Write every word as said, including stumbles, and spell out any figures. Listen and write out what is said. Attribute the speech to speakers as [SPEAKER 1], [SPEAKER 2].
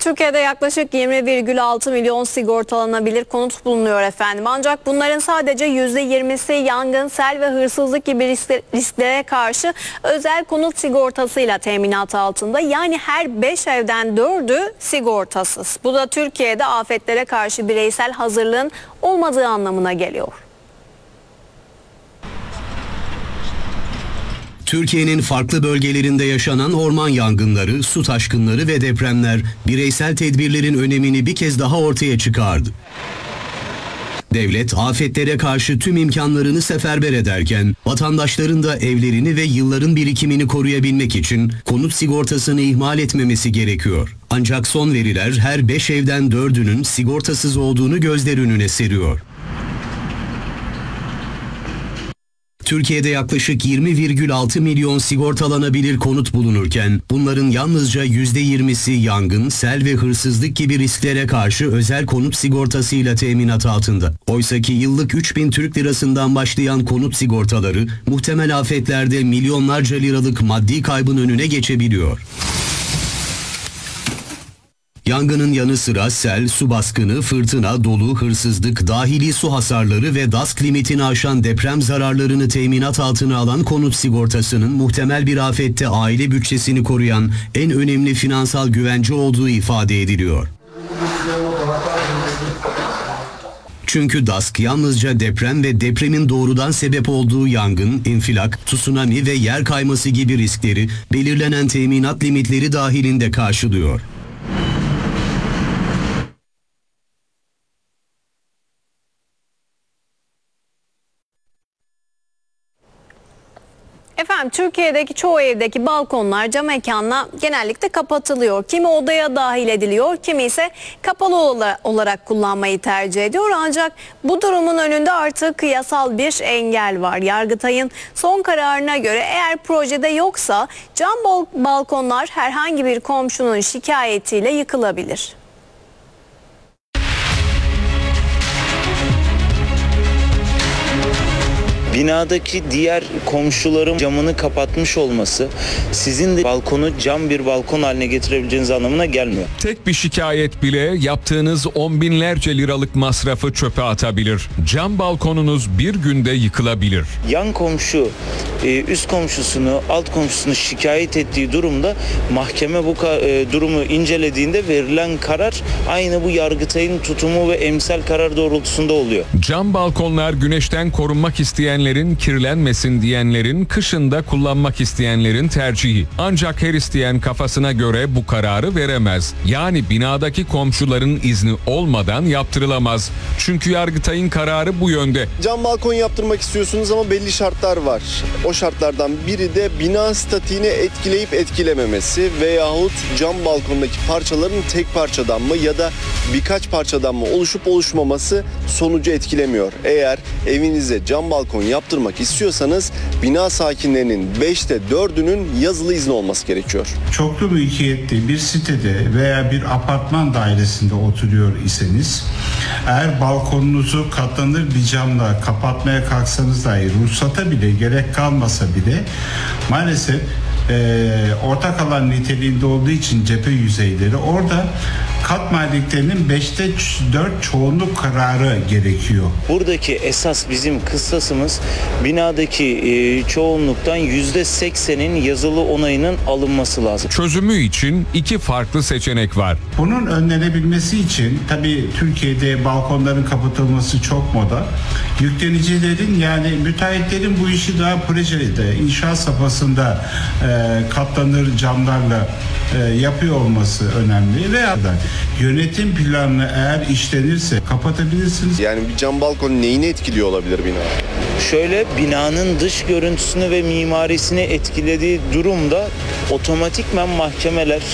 [SPEAKER 1] Türkiye'de yaklaşık yirmi virgül altı milyon sigortalanabilir konut bulunuyor efendim. Ancak bunların sadece yüzde yirmisi yangın, sel ve hırsızlık gibi risklere karşı özel konut sigortasıyla teminat altında. Yani her beş evden dördü sigortasız. Bu da Türkiye'de afetlere karşı bireysel hazırlığın olmadığı anlamına geliyor.
[SPEAKER 2] Türkiye'nin farklı bölgelerinde yaşanan orman yangınları, su taşkınları ve depremler bireysel tedbirlerin önemini bir kez daha ortaya çıkardı. Devlet afetlere karşı tüm imkanlarını seferber ederken vatandaşların da evlerini ve yılların birikimini koruyabilmek için konut sigortasını ihmal etmemesi gerekiyor. Ancak son veriler her beş evden dördünün sigortasız olduğunu gözler önüne seriyor. Türkiye'de yaklaşık yirmi virgül altı milyon sigortalanabilir konut bulunurken bunların yalnızca yüzde yirmisi yangın, sel ve hırsızlık gibi risklere karşı özel konut sigortasıyla teminat altında. Oysaki yıllık üç bin Türk lirasından başlayan konut sigortaları muhtemel afetlerde milyonlarca liralık maddi kaybın önüne geçebiliyor. Yangının yanı sıra sel, su baskını, fırtına, dolu, hırsızlık, dahili su hasarları ve D A S K limitini aşan deprem zararlarını teminat altına alan konut sigortasının muhtemel bir afette aile bütçesini koruyan en önemli finansal güvence olduğu ifade ediliyor. Çünkü D A S K yalnızca deprem ve depremin doğrudan sebep olduğu yangın, infilak, tsunami ve yer kayması gibi riskleri belirlenen teminat limitleri dahilinde karşılıyor.
[SPEAKER 1] Efendim Türkiye'deki çoğu evdeki balkonlar cam mekanla genellikle kapatılıyor. Kimi odaya dahil ediliyor, kimi ise kapalı olarak kullanmayı tercih ediyor. Ancak bu durumun önünde artık yasal bir engel var. Yargıtay'ın son kararına göre eğer projede yoksa cam balkonlar herhangi bir komşunun şikayetiyle yıkılabilir.
[SPEAKER 3] Binadaki diğer komşuların camını kapatmış olması sizin de balkonu cam bir balkon haline getirebileceğiniz anlamına gelmiyor.
[SPEAKER 4] Tek bir şikayet bile yaptığınız on binlerce liralık masrafı çöpe atabilir. Cam balkonunuz bir günde yıkılabilir.
[SPEAKER 3] Yan komşu üst komşusunu, alt komşusunu şikayet ettiği durumda mahkeme bu durumu incelediğinde verilen karar aynı bu Yargıtay'ın tutumu ve emsal karar doğrultusunda oluyor.
[SPEAKER 4] Cam balkonlar güneşten korunmak isteyenlerin, kirlenmesin diyenlerin, kışında kullanmak isteyenlerin tercihi. Ancak her isteyen kafasına göre bu kararı veremez. Yani binadaki komşuların izni olmadan yaptırılamaz. Çünkü Yargıtay'ın kararı bu yönde.
[SPEAKER 5] Cam balkon yaptırmak istiyorsunuz ama belli şartlar var. O şartlardan biri de bina statiğini etkileyip etkilememesi veyahut cam balkondaki parçaların tek parçadan mı ya da birkaç parçadan mı oluşup oluşmaması sonucu etkilemiyor. Eğer evinize cam balkon yaptırmak istiyorsanız bina sakinlerinin beşte dördünün yazılı izni olması gerekiyor.
[SPEAKER 6] Çoklu mülkiyetli bir sitede veya bir apartman dairesinde oturuyor iseniz eğer balkonunuzu katlanır bir camla kapatmaya kalksanız dahi ruhsata bile gerek kalmasa bile maalesef e, ortak alan niteliğinde olduğu için cephe yüzeyleri orada kat maliklerinin beşte dört çoğunluk kararı gerekiyor.
[SPEAKER 3] Buradaki esas bizim kıstasımız binadaki e, çoğunluktan yüzde seksenin yazılı onayının alınması lazım.
[SPEAKER 4] Çözümü için iki farklı seçenek var.
[SPEAKER 6] Bunun önlenebilmesi için tabii Türkiye'de balkonların kapatılması çok moda. Yüklenicilerin yani müteahhitlerin bu işi daha projede, inşaat safhasında e, katlanır camlarla e, yapıyor olması önemli. Veya da yönetim planı eğer işlenirse kapatabilirsiniz.
[SPEAKER 5] Yani bir cam balkon neyini etkiliyor olabilir bina?
[SPEAKER 3] Şöyle binanın dış görüntüsünü ve mimarisini etkilediği durumda otomatikman mahkemeler